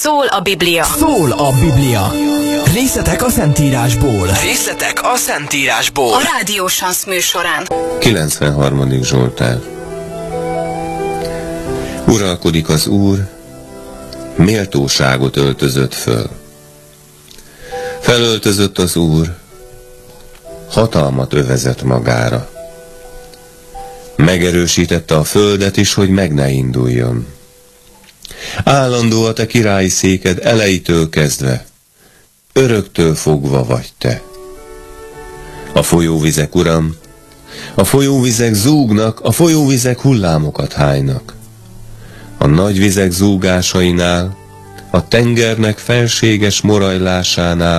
Szól a Biblia. Szól a Biblia. Részletek a Szentírásból. Részletek a Szentírásból. A Rádió Sansz műsorán. 93. Zsoltár. Uralkodik az Úr, méltóságot öltözött föl. Felöltözött az Úr, hatalmat övezett magára. Megerősítette a földet is, hogy meg ne induljon. Állandó a te királyi széked elejétől kezdve, öröktől fogva vagy te. A folyóvizek, Uram, a folyóvizek zúgnak, a folyóvizek hullámokat hánynak. A nagy vizek zúgásainál, a tengernek felséges morajlásánál